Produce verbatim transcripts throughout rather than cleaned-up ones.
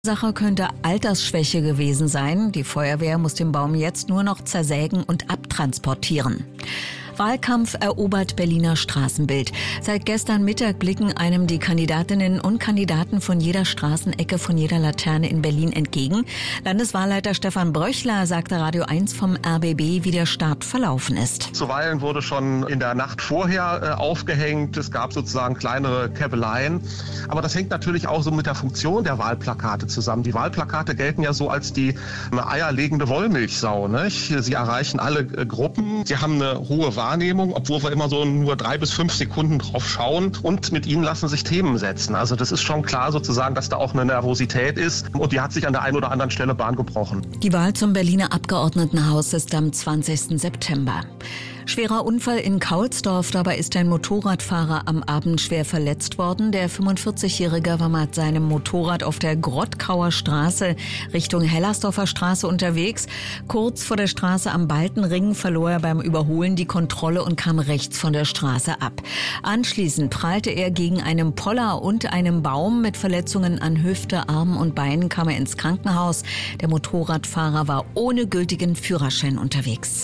Sache könnte Altersschwäche gewesen sein. Die Feuerwehr muss den Baum jetzt nur noch zersägen und abtransportieren. Wahlkampf erobert Berliner Straßenbild. Seit gestern Mittag blicken einem die Kandidatinnen und Kandidaten von jeder Straßenecke, von jeder Laterne in Berlin entgegen. Landeswahlleiter Stefan Bröchler sagte Radio eins vom R B B, wie der Start verlaufen ist. Zuweilen wurde schon in der Nacht vorher äh, aufgehängt. Es gab sozusagen kleinere Käbeleien. Aber das hängt natürlich auch so mit der Funktion der Wahlplakate zusammen. Die Wahlplakate gelten ja so als die eine eierlegende Wollmilchsau. Nicht? Sie erreichen alle äh, Gruppen. Sie haben eine hohe Wahrnehmung, obwohl wir immer so nur drei bis fünf Sekunden drauf schauen, und mit ihnen lassen sich Themen setzen. Also das ist schon klar sozusagen, dass da auch eine Nervosität ist, und die hat sich an der einen oder anderen Stelle Bahn gebrochen. Die Wahl zum Berliner Abgeordnetenhaus ist am zwanzigsten September. Schwerer Unfall in Kaulsdorf, dabei ist ein Motorradfahrer am Abend schwer verletzt worden. Der fünfundvierzigjährige war mit seinem Motorrad auf der Grottkauer Straße Richtung Hellersdorfer Straße unterwegs. Kurz vor der Straße am Baltenring verlor er beim Überholen die Kontrolle und kam rechts von der Straße ab. Anschließend prallte er gegen einen Poller und einem Baum. Mit Verletzungen an Hüfte, Armen und Beinen kam er ins Krankenhaus. Der Motorradfahrer war ohne gültigen Führerschein unterwegs.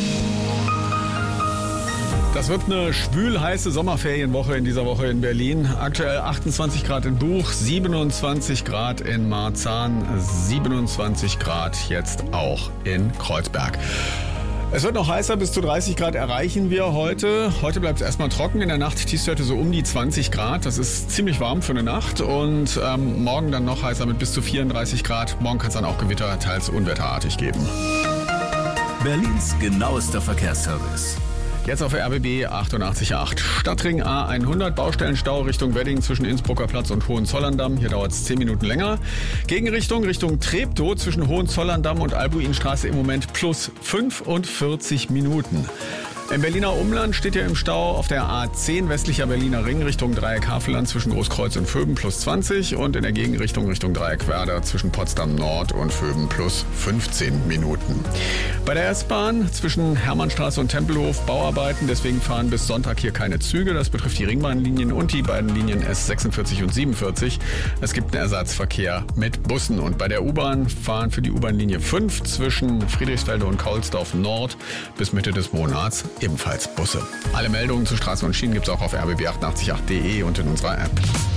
Das wird eine schwül-heiße Sommerferienwoche in dieser Woche in Berlin. Aktuell achtundzwanzig Grad in Buch, siebenundzwanzig Grad in Marzahn, siebenundzwanzig Grad jetzt auch in Kreuzberg. Es wird noch heißer, bis zu dreißig Grad erreichen wir heute. Heute bleibt es erstmal trocken. In der Nacht Tiefstwerte so um die zwanzig Grad. Das ist ziemlich warm für eine Nacht. Und ähm, morgen dann noch heißer mit bis zu vierunddreißig Grad. Morgen kann es dann auch Gewitter, teils unwetterartig geben. Berlins genauester Verkehrsservice. Jetzt auf R B B achtundachtzig Komma acht. Stadtring A hundert, Baustellenstau Richtung Wedding zwischen Innsbrucker Platz und Hohenzollern-Damm. Hier dauert es zehn Minuten länger. Gegenrichtung Richtung Treptow zwischen Hohenzollern-Damm und Albuinstraße im Moment plus fünfundvierzig Minuten. Im Berliner Umland steht ja im Stau auf der A zehn westlicher Berliner Ring Richtung Dreieck Havelland zwischen Großkreuz und Vöben plus zwanzig und in der Gegenrichtung Richtung Dreieck Werder zwischen Potsdam Nord und Vöben plus fünfzehn Minuten. Bei der S-Bahn zwischen Hermannstraße und Tempelhof Bauarbeiten, deswegen fahren bis Sonntag hier keine Züge. Das betrifft die Ringbahnlinien und die beiden Linien S sechsundvierzig und siebenundvierzig. Es gibt einen Ersatzverkehr mit Bussen, und bei der U-Bahn fahren für die U-Bahn-Linie fünf zwischen Friedrichsfelde und Kaulsdorf Nord bis Mitte des Monats ebenfalls Busse. Alle Meldungen zu Straßen und Schienen gibt es auch auf r b b achtundachtzig Komma acht punkt de und in unserer App.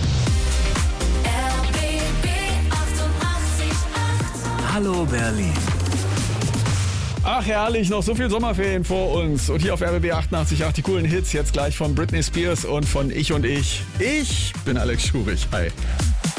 R B B achtundachtzig Komma acht. Hallo Berlin. Ach herrlich, noch so viel Sommerferien vor uns. Und hier auf R B B achtundachtzig Komma acht die coolen Hits. Jetzt gleich von Britney Spears und von Ich und Ich. Ich bin Alex Schurich. Hi.